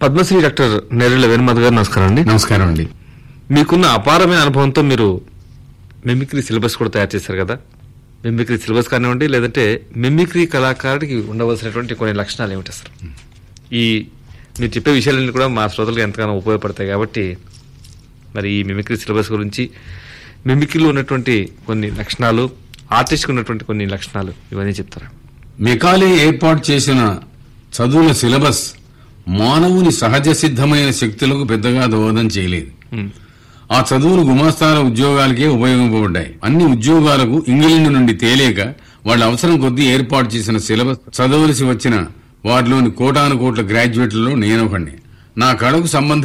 Padmashri doctor Nerella Venumadhav గారు నమస్కారం అండి. నమస్కారం అండి. మీకున్న అపారమైన అనుభవంతో మీరు మిమిక్రీ సిలబస్ కూడా తయారు చేశారు కదా. మిమిక్రీ సిలబస్ కానివ్వండి, లేదంటే మిమిక్రీ కళాకారుడికి ఉండవలసినటువంటి కొన్ని లక్షణాలు ఏమిటి అసలు? ఈ మీరు చెప్పే విషయాలన్నీ కూడా మా శ్రోతలకు ఎంతగానో ఉపయోగపడతాయి కాబట్టి మరి ఈ మిమిక్రీ సిలబస్ గురించి, మిమిక్రీలో ఉన్నటువంటి కొన్ని లక్షణాలు, ఆర్టిస్ట్కి ఉన్నటువంటి కొన్ని లక్షణాలు ఇవన్నీ చెప్తారా? మెకాలే ఏర్పాటు చేసిన చదువుల సిలబస్ మానవుని సహజ సిద్ధమైన శక్తులకు పెద్దగా దోహదం చేయలేదు. ఆ చదువులు గుమాస్తాల ఉద్యోగాలకే ఉపయోగపడ్డాయి. అన్ని ఉద్యోగాలకు ఇంగ్లాండ్ నుండి తేలేక వాళ్ళ అవసరం కొద్దీ ఏర్పాటు చేసిన సిలబస్ చదవలసి వచ్చిన వారిలోని కోటాను కోట్ల గ్రాడ్యుయేట్లలో నేనొకండి. నా కళకు సంబంధించి